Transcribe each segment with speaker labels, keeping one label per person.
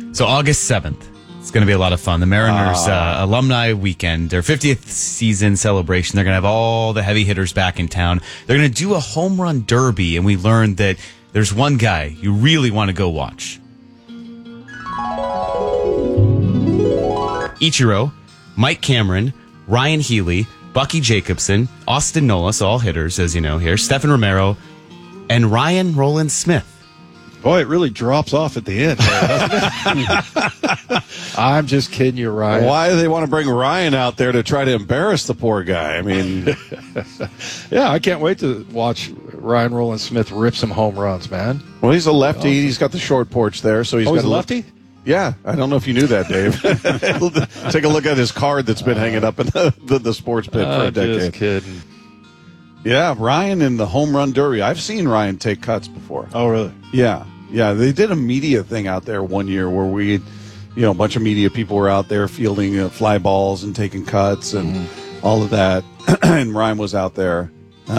Speaker 1: So August 7th. It's going to be a lot of fun. The Mariners alumni weekend, their 50th season celebration. They're going to have all the heavy hitters back in town. They're going to do a home run derby, and we learned that there's one guy you really want to go watch. Ichiro, Mike Cameron, Ryan Healy, Bucky Jacobson, Austin Nola, all hitters, as you know here, Stephen Romero, and Ryan Roland Smith.
Speaker 2: Boy, it really drops off at the end, doesn't it? I'm just kidding you, Ryan.
Speaker 3: Why do they want to bring Ryan out there to try to embarrass the poor guy? I mean,
Speaker 2: yeah, I can't wait to watch Ryan Roland Smith rip some home runs, man.
Speaker 3: well, he's a lefty. He's got the short porch there, so he's got
Speaker 2: He's a lefty?
Speaker 3: Yeah, I don't know if you knew that, Dave. Take a look at his card that's been hanging up in the sports pit for a decade.
Speaker 2: Just kidding.
Speaker 3: Yeah, Ryan in the home run derby. I've seen Ryan take cuts before.
Speaker 2: Oh, really?
Speaker 3: Yeah. They did a media thing out there one year where a bunch of media people were out there fielding fly balls and taking cuts and all of that. And Ryan was out there.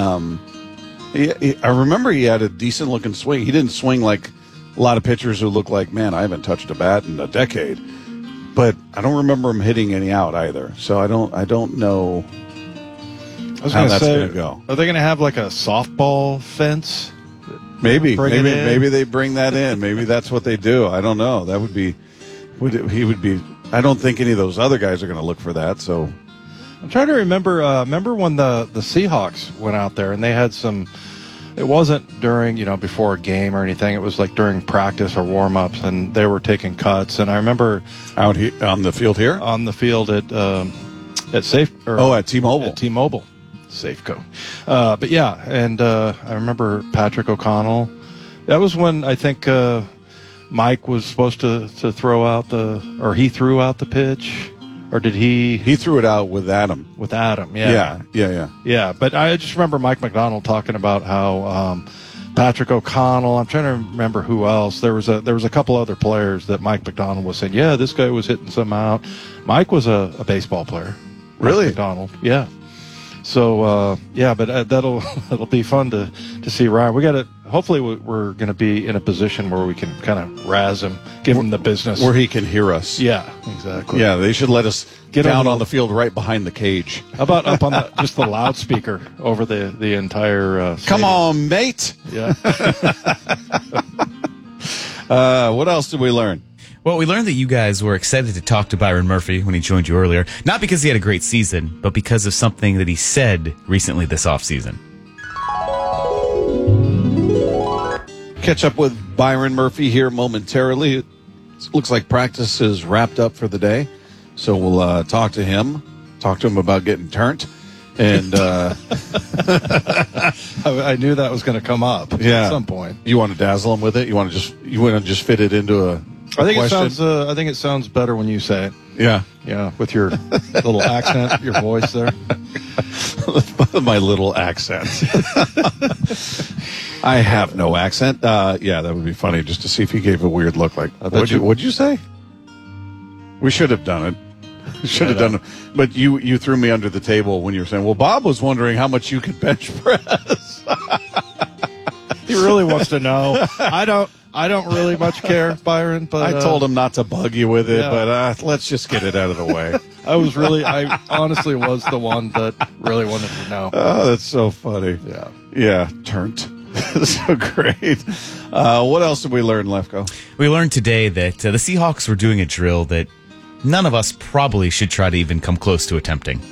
Speaker 3: I remember he had a decent looking swing. He didn't swing like a lot of pitchers who look like, man, I haven't touched a bat in a decade. But I don't remember him hitting any out either. So I don't know how that's going to go.
Speaker 2: Are they going to have like a softball fence?
Speaker 3: Maybe they bring that in. Maybe that's what they do. I don't know. That would be. I don't think any of those other guys are going to look for that. So
Speaker 2: I'm trying to remember. Remember when the Seahawks went out there and they had some. It wasn't during before a game or anything. It was like during practice or warm ups, and they were taking cuts. And I remember
Speaker 3: out here on the field here
Speaker 2: on the field at T-Mobile.
Speaker 3: At
Speaker 2: T-Mobile. Safeco. But yeah, and I remember Patrick O'Connell. That was when I think Mike was supposed to throw out he threw out the pitch, or did he?
Speaker 3: He threw it out with Adam.
Speaker 2: With Adam, yeah. Yeah, but I just remember Mike McDonald talking about how Patrick O'Connell. I'm trying to remember who else. There was a couple other players that Mike McDonald was saying, yeah, this guy was hitting some out. Mike was a baseball player.
Speaker 3: Really?
Speaker 2: Mike McDonald, yeah. So but that'll be fun to see Ryan. Hopefully we're going to be in a position where we can kind of razz him, give him the business,
Speaker 3: where he can hear us.
Speaker 2: Yeah, exactly.
Speaker 3: Yeah, they should let us get down on the field right behind the cage.
Speaker 2: How about up on just the loudspeaker over the entire?
Speaker 3: Come on, mate.
Speaker 2: Yeah.
Speaker 3: What else did we learn?
Speaker 1: Well, we learned that you guys were excited to talk to Byron Murphy when he joined you earlier, not because he had a great season, but because of something that he said recently this offseason.
Speaker 3: Catch up with Byron Murphy here momentarily. It looks like practice is wrapped up for the day, so we'll talk to him about getting turned. And
Speaker 2: I knew that was going to come up at some point.
Speaker 3: You want to dazzle him with it? You want to just fit it into a
Speaker 2: I think
Speaker 3: question?
Speaker 2: I think it sounds better when you say it.
Speaker 3: Yeah,
Speaker 2: with your little accent, your voice there.
Speaker 3: My little accent. I have no accent. That would be funny just to see if he gave a weird look. Like, what'd you say? We should have done it. Should have done it. But you threw me under the table when you were saying, well, Bob was wondering how much you could bench press.
Speaker 2: He really wants to know. I don't really much care, Byron. But
Speaker 3: I told him not to bug you with it, but let's just get it out of the way.
Speaker 2: I honestly was the one that really wanted to know.
Speaker 3: Oh, that's so funny. Yeah, turnt. So great. What else did we learn, Lefko?
Speaker 1: We learned today that the Seahawks were doing a drill that none of us probably should try to even come close to attempting.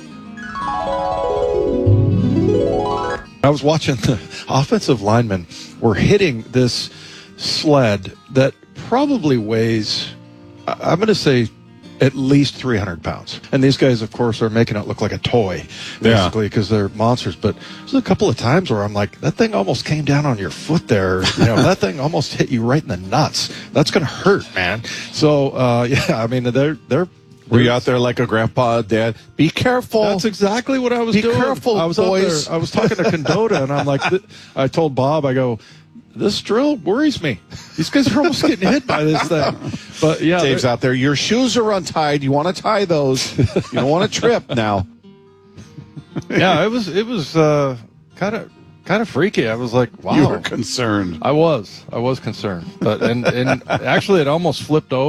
Speaker 2: I was watching the offensive linemen were hitting this sled that probably weighs, I'm going to say, at least 300 pounds. And these guys, of course, are making it look like a toy, basically, because they're monsters. But there's a couple of times where I'm like, that thing almost came down on your foot there. That thing almost hit you right in the nuts. That's going to hurt, man. So, I mean, they're
Speaker 3: Were you out there like a grandpa, dad? Be careful.
Speaker 2: That's exactly what I was doing.
Speaker 3: Be careful,
Speaker 2: I was
Speaker 3: boys.
Speaker 2: I was talking to Condota, and I'm like, I told Bob, I go, this drill worries me. These guys are almost getting hit by this thing. But yeah,
Speaker 3: Dave's out there. Your shoes are untied. You want to tie those. You don't want to trip now.
Speaker 2: Yeah, it was kind of freaky. I was like, wow.
Speaker 3: You were concerned.
Speaker 2: I was concerned. But and actually it almost flipped over.